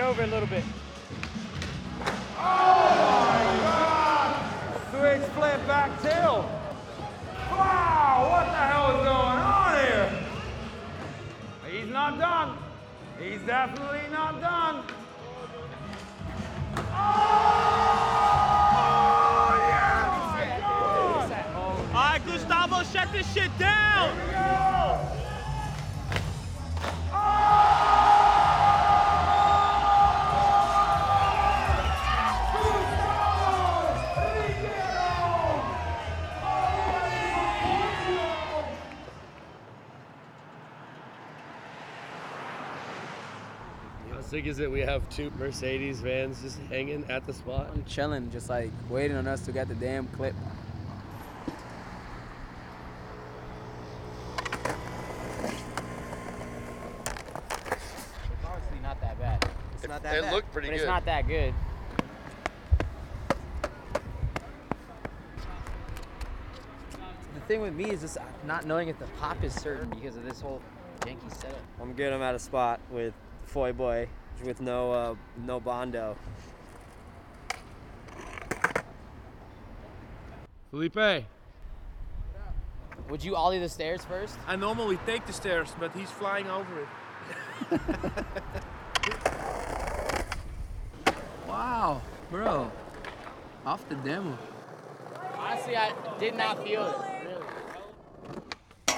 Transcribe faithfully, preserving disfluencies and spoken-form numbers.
over a little bit. Oh my God! Switch flip back tail. Wow, what the hell is going on here? He's not done. He's definitely not done. Oh, yes! Oh, my God! All right, Gustavo, shut this shit down. Here we go! Oh! How sick is it we have two Mercedes vans just hanging at the spot? I'm chilling, just like waiting on us to get the damn clip. It's honestly not that bad. It's It, not that it bad. looked pretty but good. it's not that good. The thing with me is just not knowing if the pop is certain because of this whole janky setup. I'm good. I'm at a spot with Foy Boy with no uh, no Bondo. Felipe, Would you ollie the stairs first? I normally take the stairs, but he's flying over it. Wow, bro. Off the demo. Honestly, I did not feel it.